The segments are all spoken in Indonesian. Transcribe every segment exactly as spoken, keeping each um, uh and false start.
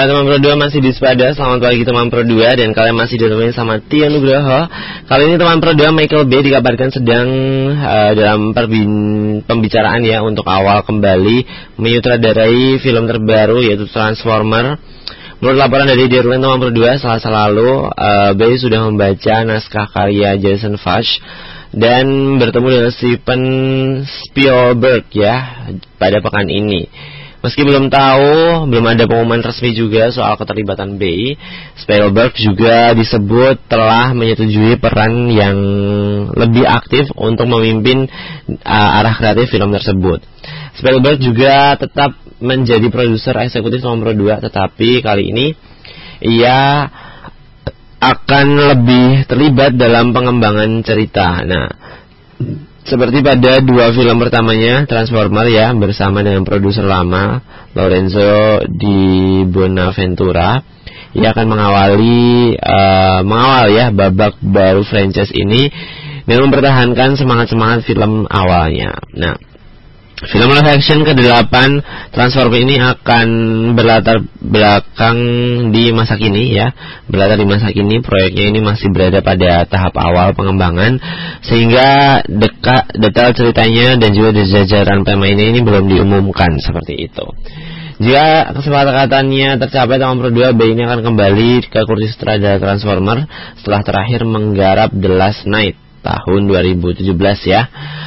Para teman Pro dua masih di Sepada. Selamat pagi teman Pro dua. Dan kalian masih ditemani sama Tia Nugroho. Kali ini teman Pro dua Michael Bay dikabarkan sedang uh, dalam perbin- pembicaraan ya untuk awal kembali menyutradarai film terbaru yaitu Transformer. Menurut laporan dari Deadline teman Pro dua, Selasa lalu uh, Bay sudah membaca naskah karya Jason Fuchs dan bertemu dengan Steven Spielberg ya pada pekan ini. Meski belum tahu, belum ada pengumuman resmi juga soal keterlibatan Bay, Spielberg juga disebut telah menyetujui peran yang lebih aktif untuk memimpin uh, arah kreatif film tersebut. Spielberg juga tetap menjadi produser eksekutif nomor dua, tetapi kali ini ia akan lebih terlibat dalam pengembangan cerita. Nah, seperti pada dua film pertamanya Transformer ya, bersama dengan produser lama Lorenzo Di Bonaventura, ia akan mengawali uh, mengawal ya babak baru franchise ini dengan mempertahankan semangat-semangat film awalnya. Nah, film live action kedelapan Transformer ini akan berlatar belakang di masa kini ya. Berlatar di masa kini, proyeknya ini masih berada pada tahap awal pengembangan, sehingga deka, detail ceritanya dan juga jajaran pemainnya ini belum diumumkan seperti itu. Jika kesepakatannya tercapai, tahun Pro dua Bay ini akan kembali ke kursi sutradara Transformer setelah terakhir menggarap The Last Night tahun dua ribu tujuh belas ya.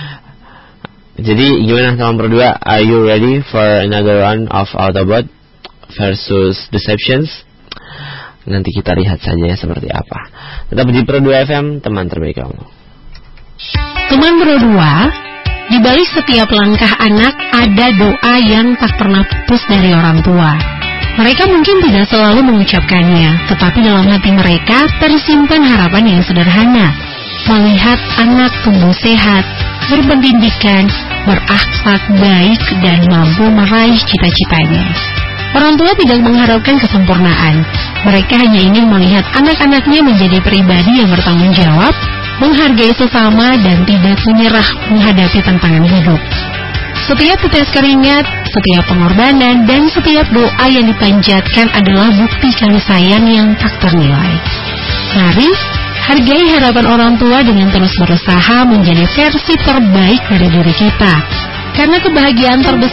Jadi gimana teman Pro dua? Are you ready for another round of Autobot versus Deceptions? Nanti kita lihat saja ya seperti apa. Tetap di Pro dua F M, teman terbaik kamu. Teman Pro dua, di balik setiap langkah anak ada doa yang tak pernah putus dari orang tua. Mereka mungkin tidak selalu mengucapkannya, tetapi dalam hati mereka tersimpan harapan yang sederhana. Melihat anak tumbuh sehat, berpendidikan, berakhlak baik, dan mampu meraih cita-citanya. Orang tua tidak mengharapkan kesempurnaan. Mereka hanya ingin melihat anak-anaknya menjadi pribadi yang bertanggung jawab, menghargai sesama, dan tidak menyerah menghadapi tantangan hidup. Setiap tetes keringat, setiap pengorbanan, dan setiap doa yang dipanjatkan adalah bukti kasih sayang yang tak ternilai. Mari hargai harapan orang tua dengan terus berusaha menjadi versi terbaik dari diri kita. Karena kebahagiaan terbesar